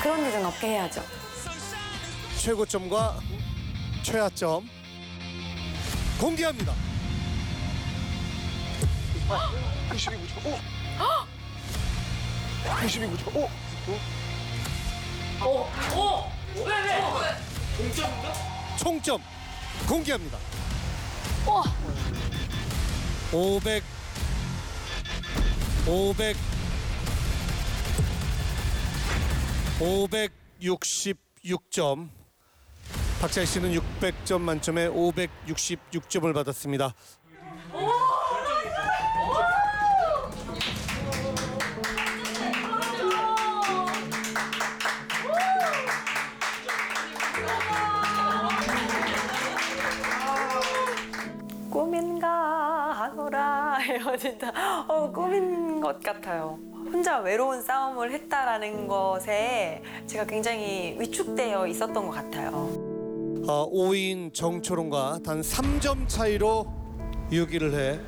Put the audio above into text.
그런 일은 없게 해야죠. 최고점과 최하점 공개합니다. 92.9점. 92.9점. 총점 공개합니다. 우와. 566점. 박자희 씨는 600점 만점에 566점을 받았습니다. 꿈인가 하노라 해요. 진짜 꿈인 것 같아요. 혼자 외로운 싸움을 했다라는 것에 제가 굉장히 위축되어 있었던 것 같아요. 5인 정초롱과 단 3점 차이로 6위를 해